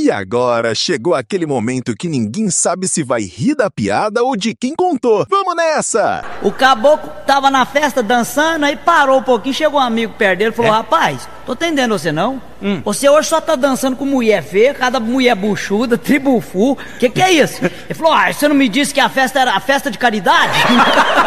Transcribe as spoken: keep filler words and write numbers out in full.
E agora chegou aquele momento que ninguém sabe se vai rir da piada ou de quem contou. Vamos nessa! O caboclo tava na festa dançando, aí parou um pouquinho, chegou um amigo perto dele e falou: é? Rapaz, tô entendendo você não? Hum. Você hoje só tá dançando com mulher feia, cada mulher buchuda, tribufu. Que que é isso? Ele falou: ah, você não me disse que a festa era a festa de caridade?